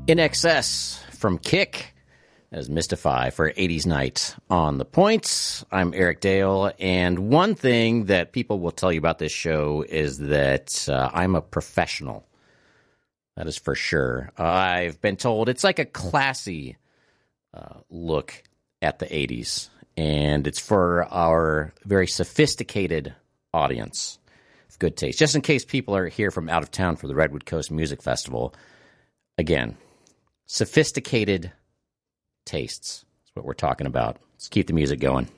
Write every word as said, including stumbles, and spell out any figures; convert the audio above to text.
In Excess from Kick as Mystify for eighties Night on the Points. I'm Eric Dale, and one thing that people will tell you about this show is that uh, I'm a professional. That is for sure. Uh, I've been told it's like a classy uh, look at the eighties, and it's for our very sophisticated audience of good taste. Just in case people are here from out of town for the Redwood Coast Music Festival, again, sophisticated tastes. That's what we're talking about. Let's keep the music going.